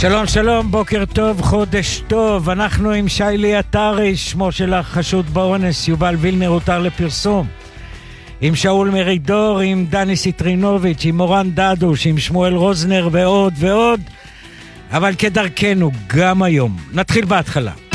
שלום שלום, בוקר טוב, חודש טוב. אנחנו עם שיילי עטרי, שמו של החשוד באונס, יובל וילנר הותר לפרסום, עם שאול מרידור, עם דני סיטרינוביץ', עם מורן דדוש, עם שמואל רוזנר ועוד ועוד. אבל כדרכנו גם היום נתחיל בהתחלה.